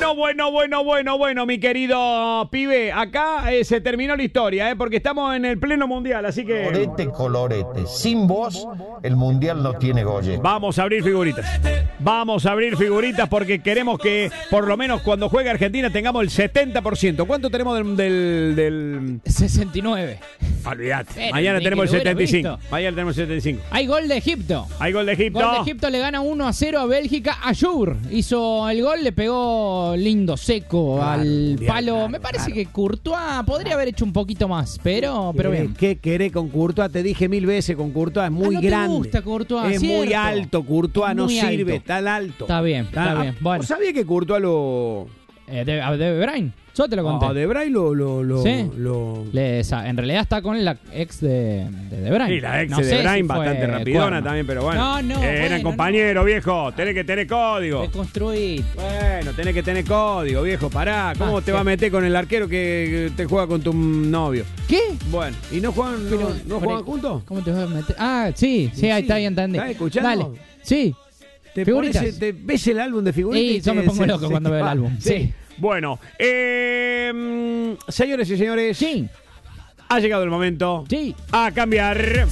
Bueno, mi querido pibe, acá se terminó la historia, porque estamos en el pleno mundial, así que... Colorete. Sin vos, el mundial no tiene golle. Vamos a abrir figuritas porque queremos que, por lo menos cuando juegue Argentina, tengamos el 70%. ¿Cuánto tenemos del... 69. Olvídate. Mañana tenemos el 75. Hay gol de Egipto. Gol de Egipto, le gana 1-0 a Bélgica. Ayur hizo el gol, le pegó lindo, seco al palo. Me parece que Courtois podría haber hecho un poquito más, pero bien. ¿Qué querés con Courtois? Te dije 1000 veces, con Courtois es muy grande. No te gusta Courtois, es cierto. Muy alto, Courtois no sirve, tan alto. Está bien. Bueno. ¿Vos sabías que Courtois lo... de Brain? Yo te lo conté. De Brain ¿Sí? En realidad está con la ex de Brain. Sí, la ex de Brain, bastante rapidona también, pero bueno. Eran compañeros, viejo. Tenés que tener código. Reconstruir. Bueno, tenés que tener código, viejo. Pará. ¿Cómo te va a meter con el arquero que te juega con tu novio? ¿Qué? Bueno, ¿y no juegan, no juegan juntos? ¿Cómo te vas a meter? Sí, ahí está bien, entendí. ¿Estás escuchando? Dale. Sí. ¿Te ves el álbum de figuritas? Sí, yo me pongo loco cuando veo el álbum. Sí. Bueno, señores y señores, sí, ha llegado el momento a cambiar.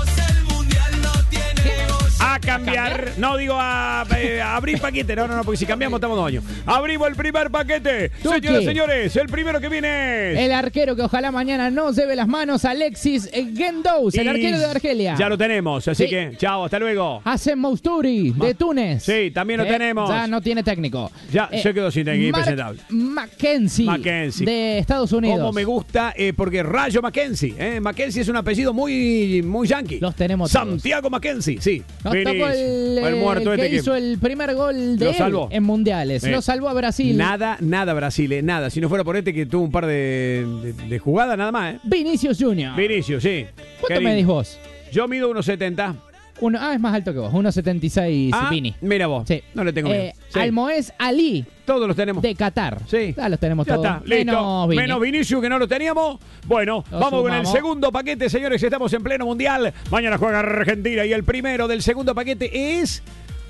No digo a abrir paquete, no, porque si cambiamos estamos 2 años. Abrimos el primer paquete. Señoras y señores, el primero que viene es... el arquero que ojalá mañana no lleve las manos, Alexis Gendous, el arquero de Argelia. Ya lo tenemos, así que chao, hasta luego. Hassan Mousturi, de Túnez. Sí, también lo tenemos. Ya no tiene técnico. Ya se quedó sin técnico, impresentable. Mackenzie, de Estados Unidos. Como me gusta, porque Rayo Mackenzie. Mackenzie es un apellido muy yankee. Los tenemos Santiago todos. Mackenzie, sí. Nos tocó el muerto que hizo el primer gol de él en mundiales. Lo salvó a Brasil. Nada Brasil, nada. Si no fuera por que tuvo un par de jugadas, nada más. Vinicius Junior. Vinicius, sí. ¿Cuánto medís vos? Yo mido 1,70. Es más alto que vos, 1,76 Vini. Mira vos, no le tengo miedo. Almoez Ali. Todos los tenemos. De Qatar. Sí. Ya los tenemos ya todos. Está, listo. Menos Vinicius, que no lo teníamos. Bueno, vamos con el segundo paquete, señores. Estamos en pleno mundial. Mañana juega Argentina y el primero del segundo paquete es...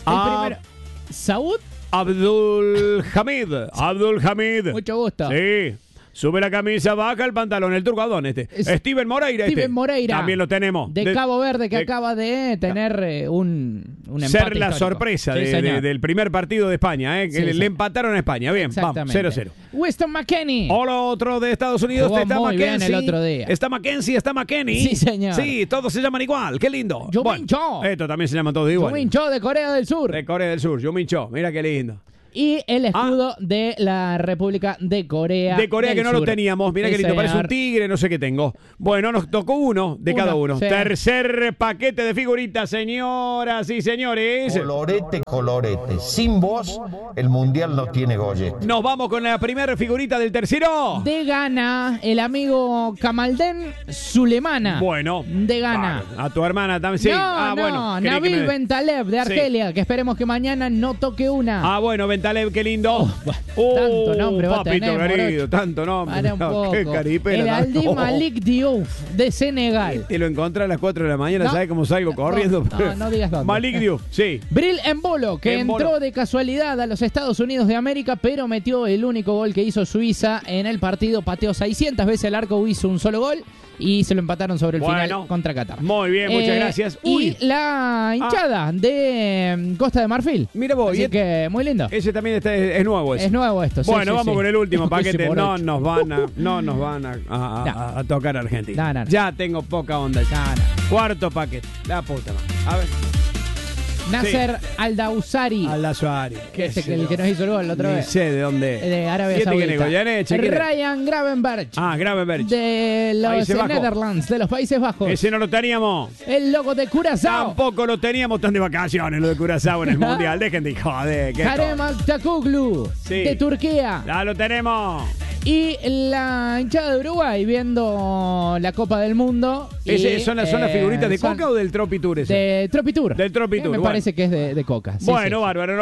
¿Saúd? Abdul Hamid. Mucho gusto. Sí. Sube la camisa, baja el pantalón, el turco Adón Steven Moreira. Moreira. También lo tenemos. De Cabo Verde, que acaba de tener un empate ser la histórico. Sorpresa del primer partido de España, que le empataron a España. Bien, vamos, 0-0. Weston McKennie. Otro de Estados Unidos. Jugó está muy Mackenzie. Bien el otro día. Está Mackenzie, está McKennie. Sí, señor. Sí, todos se llaman igual. Qué lindo. Yumin Cho. Esto también se llaman todos igual. Yumin Cho de Corea del Sur. Yumin Cho. Mira qué lindo. Y el escudo de la República de Corea. De Corea, que no lo teníamos. Mira qué lindo, parece un tigre, no sé qué tengo. Bueno, nos tocó uno de cada uno. Sí. Tercer paquete de figuritas, señoras y señores. Colorete. Sin vos, el mundial no tiene golle. Nos vamos con la primera figurita del tercero. De Ghana, el amigo Kamaldeen Sulemana. Bueno. De Ghana. A tu hermana también. Sí. No, Nabil Bentaleb de Argelia, que esperemos que mañana no toque una. Bueno, Bentaleb, qué lindo. Tanto nombre va a tener, querido, tanto nombre. Para un poco. Qué caripela. El Aldi Malik Diouf de Senegal. Te lo encontré a las 4 de la mañana, ¿sabes cómo salgo corriendo? No digas dónde. Malik Diouf, sí. Bril Embolo, que entró de casualidad a los Estados Unidos de América, pero metió el único gol que hizo Suiza en el partido. Pateó 600 veces el arco, hizo un solo gol y se lo empataron sobre el final contra Qatar. Muy bien, muchas gracias. Y la hinchada de Costa de Marfil. Mira vos. Así que muy lindo. Ese también es nuevo. Es nuevo esto. Bueno, vamos con el último paquete. No nos van a tocar Argentina. No. Ya tengo poca onda. Cuarto paquete. La puta madre. A ver. Nasser Al-Dawsari. ¿Qué es el que nos hizo el gol la otra vez? No sé de dónde. De Arabia Saudita. Ryan Gravenberch. Gravenberch. De los Netherlands, de los Países Bajos. Ese no lo teníamos. El loco de Curazao. Tampoco lo teníamos, tan de vacaciones lo de Curazao en el Mundial. Dejen de joder. Karem Aktakoglu, de Turquía. Ya lo tenemos. Y la hinchada de Uruguay viendo la Copa del Mundo. ¿Son las figuritas de Coca o del Tropitur ese? De Tropitur. Del Tropitur. Me parece que es de Coca. Bueno, bárbaro.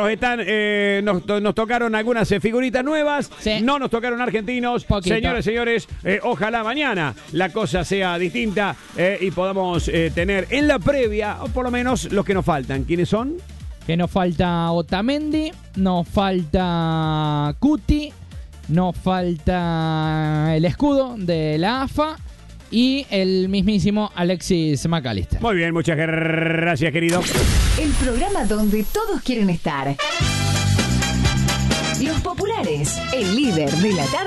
Nos tocaron algunas figuritas nuevas. Sí. No nos tocaron argentinos. Señores, ojalá mañana la cosa sea distinta y podamos tener en la previa, o por lo menos los que nos faltan. ¿Quiénes son? Que nos falta Otamendi, nos falta Cuti, nos falta el escudo de la AFA y el mismísimo Alexis McAllister. Muy bien, muchas gracias, querido. El programa donde todos quieren estar. Los populares, el líder de la tarde.